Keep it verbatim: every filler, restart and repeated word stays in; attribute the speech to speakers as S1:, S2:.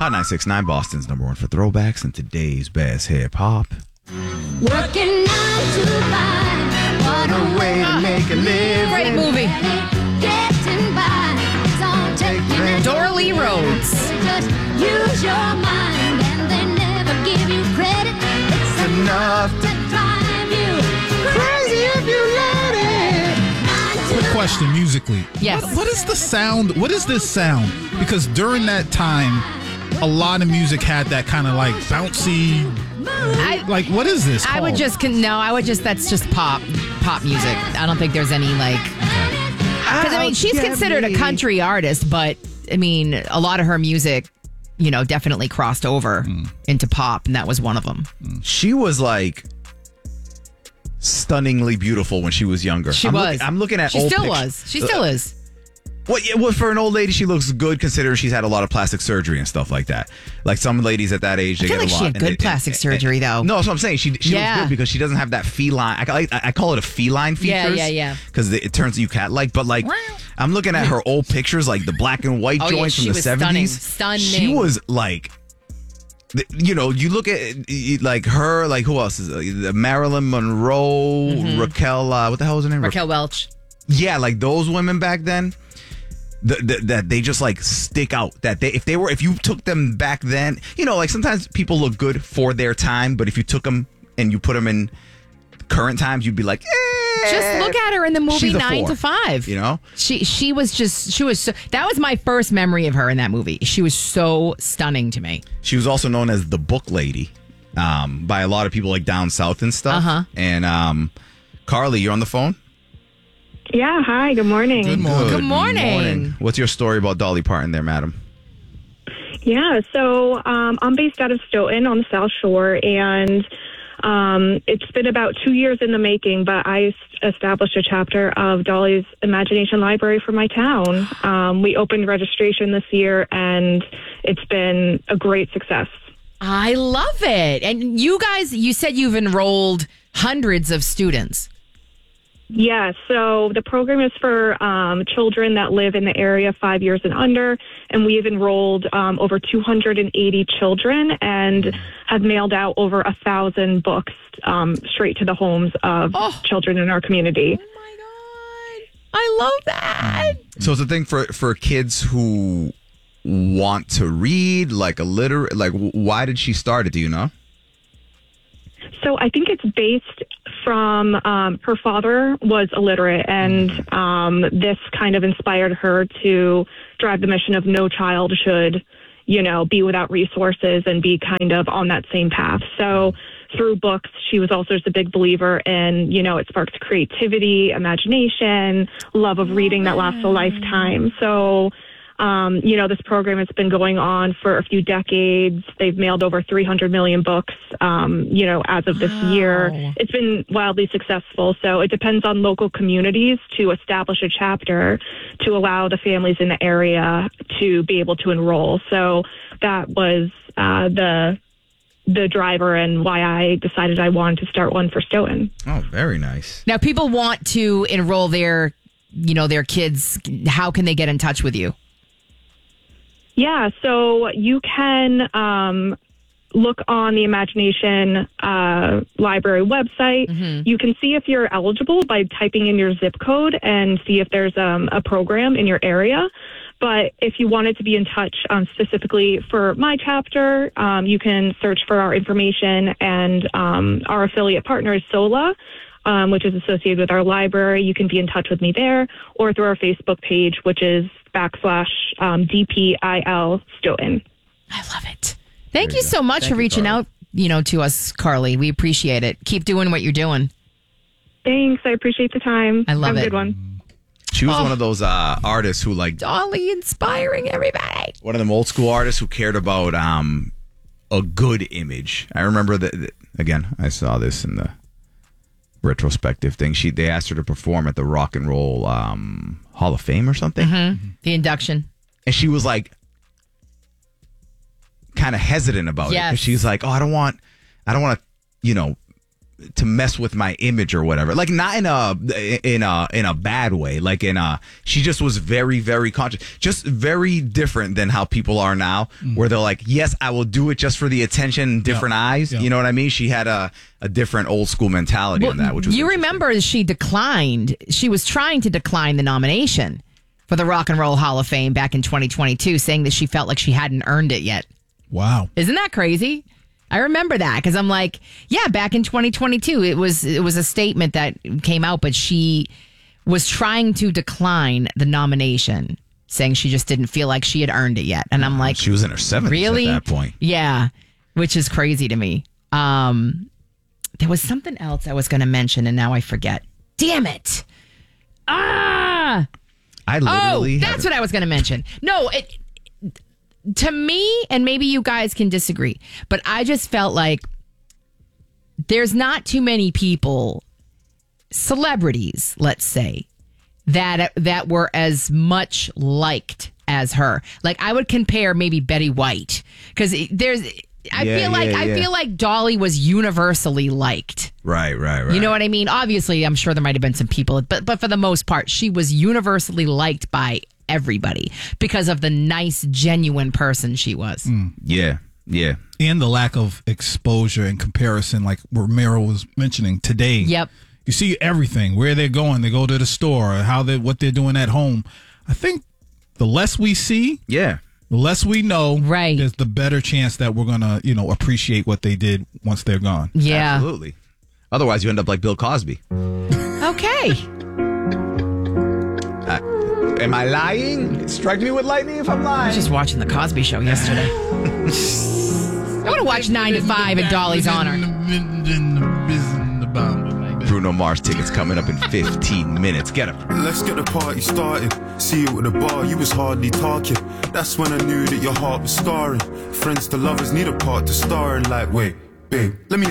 S1: Hot nine six nine, Boston's number one for throwbacks and today's best hip hop.
S2: Working nine to five. What a way to make a living.
S3: Great movie.
S2: Getting by. So take it.
S3: Dorley Rhodes.
S2: Just use your mind and they never give you credit. It's enough to drive you crazy if you let it. Nine to
S4: Quick question musically.
S3: Yes.
S4: What, what is the sound? What is this sound? Because during that time, a lot of music had that kind of like bouncy.
S3: I,
S4: Like, what is this
S3: I would
S4: called?
S3: just, con- no, I would just, that's just pop, pop music. I don't think there's any like, because I mean, she's considered a country artist, but I mean, a lot of her music, you know, definitely crossed over
S4: Mm.
S3: into pop, and that was one of them.
S1: She was like stunningly beautiful when she was younger.
S3: She
S1: I'm
S3: was.
S1: Looking, I'm looking at
S3: She
S1: old
S3: still
S1: pictures.
S3: was. She still is.
S1: Well, yeah, well, for an old lady, she looks good considering she's had a lot of plastic surgery and stuff like that. Like some ladies at that age, they
S3: I feel
S1: get
S3: like
S1: a lot.
S3: she had
S1: and
S3: good
S1: it-
S3: plastic
S1: it-
S3: surgery,
S1: it-
S3: though.
S1: No, that's what I'm saying. She she
S3: Yeah.
S1: looks good because she doesn't have that feline. I, I, I call it a feline
S3: Yeah,
S1: features.
S3: yeah, yeah.
S1: Because it turns you cat like. But like, I'm looking at her old pictures, like the black and white
S3: Oh, yeah,
S1: joints
S3: she
S1: from the
S3: was stunning.
S1: seventies.
S3: Stunning.
S1: She was like. th- You know, you look at like her, like who else is uh, Marilyn Monroe, Raquel? Uh, what the hell was her name?
S3: Mm-hmm. Raquel Welch.
S1: Yeah, like those women back then. th- th- that they just like stick out. That they, if they were, if you took them back then, you know, like sometimes people look good for their time, but if you took them and you put them in current times, you'd be like, eh,
S3: Just look at her in the movie
S1: she's a
S3: Nine
S1: four,
S3: to Five.
S1: You know,
S3: she she was just she was so, that was my first memory of her in that movie. She was so stunning to me.
S1: she was also known as the Book Lady um, by a lot of people like down south and stuff.
S3: Uh-huh.
S1: And um, Carly, you're on the phone.
S5: Yeah, hi, good morning.
S4: Good morning.
S3: Good morning.
S1: What's your story about Dolly Parton there, madam?
S5: Yeah, so um, I'm based out of Stoughton on the South Shore, and um, it's been about two years in the making, but I s- established a chapter of Dolly's Imagination Library for my town. Um, we opened registration this year, and it's been a great success.
S3: I love it. And you guys, you said you've enrolled hundreds of students.
S5: Yeah, so the program is for um, children that live in the area five years and under, and we have enrolled um, over two hundred eighty children and have mailed out over a thousand books um, straight to the homes of
S3: Oh.
S5: children in our community.
S3: Oh my God. I love that.
S1: So it's a thing for for kids who want to read, like a liter. Like, w- why did she start it? Do you know?
S5: So I think it's based from um, her father was illiterate, and um, this kind of inspired her to drive the mission of no child should, you know, be without resources and be kind of on that same path. So through books, she was also just a big believer in, you know, it sparks creativity, imagination, love of reading that lasts a lifetime. So Um, you know, this program has been going on for a few decades. They've mailed over three hundred million books, um, you know, as of this
S3: Wow.
S5: year. It's been wildly successful. So it depends on local communities to establish a chapter to allow the families in the area to be able to enroll. So that was uh, the the driver and why I decided I wanted to start one for Stoughton.
S1: Oh, very nice.
S3: Now, people want to enroll their, you know, their kids. How can they get in touch with you?
S5: Yeah, so you can um, look on the Imagination uh, Library website. You can see if you're eligible by typing in your zip code and see if there's um, a program in your area. But if you wanted to be in touch um, specifically for my chapter, um, you can search for our information, and um, our affiliate partner is SOLA, um, which is associated with our library. You can be in touch with me there or through our Facebook page, which is backslash um, D P I L Stoughton.
S3: I love it. Thank
S1: There
S3: you
S1: you
S3: so
S1: go.
S3: much
S1: Thank
S3: for
S1: you,
S3: reaching
S1: Carly.
S3: out, you know, to us, Carly. We appreciate it. Keep doing what you're doing.
S5: Thanks. I appreciate the time.
S3: I love
S5: Have a
S3: it.
S5: good one.
S1: She was
S3: Oh.
S1: one of those uh, artists who, like,
S3: Dolly inspiring everybody.
S1: one of them old school artists who cared about um, a good image. I remember that, that- again, I saw this in the retrospective thing. She They asked her to perform at the Rock and Roll um, Hall of Fame or something.
S3: The induction.
S1: And she was like kind of hesitant about it. 'Cause
S3: Yes.
S1: she's like, oh, I don't want, I don't want to, you know, to mess with my image or whatever. Like not in a in a in a bad way. Like in a she just was very very conscious. Just very different than how people are now, mm. where they're like, yes, I will do it just for the attention, different yeah. eyes. Yeah. You know what I mean? She had a a different old school mentality well, on that. Which was
S3: you remember she declined. She was trying to decline the nomination for the Rock and Roll Hall of Fame back in twenty twenty-two, saying that she felt like she hadn't earned it yet.
S4: Wow,
S3: isn't that crazy? I remember that because I'm like, yeah, back in twenty twenty-two, it was it was a statement that came out, but she was trying to decline the nomination, saying she just didn't feel like she had earned it yet. And I'm like,
S1: she was in her seventies
S3: really?
S1: At that point.
S3: Yeah, which is crazy to me. Um, there was something else I was going to mention, and now I forget. Damn it! Ah,
S1: I literally.
S3: Oh, that's what I was going to mention. No, it. To me, and maybe you guys can disagree, but I just felt like there's not too many people, celebrities, let's say, that that were as much liked as her. Like I would compare maybe Betty White because there's. I
S1: yeah,
S3: feel like
S1: yeah,
S3: I
S1: yeah.
S3: feel like Dolly was universally liked.
S1: Right, right, right.
S3: You know what I mean? Obviously, I'm sure there might have been some people, but but for the most part, she was universally liked by everybody because of the nice, genuine person she was.
S4: Mm.
S1: Yeah, yeah.
S4: And the lack of exposure and comparison, like Romero was mentioning today.
S3: Yep.
S4: You see everything, where they're going. They go to the store, how they what they're doing at home. I think the less we see,
S1: yeah,
S4: the less we know,
S3: right,
S4: there's the better chance that we're gonna, you know, appreciate what they did once they're gone.
S3: Yeah,
S1: absolutely. Otherwise, you end up like Bill Cosby.
S3: Okay.
S1: Uh, am I lying? Strike me with lightning if I'm lying.
S3: I was just watching the Cosby Show yesterday. I want to watch nine to five in Dolly's honor.
S1: Bruno Mars tickets coming up in fifteen minutes. Get him.
S6: Let's get the party started. See you at the bar, you was hardly talking. That's when I knew that your heart was scarring. Friends to lovers need a part to star in. Like, wait, babe, let me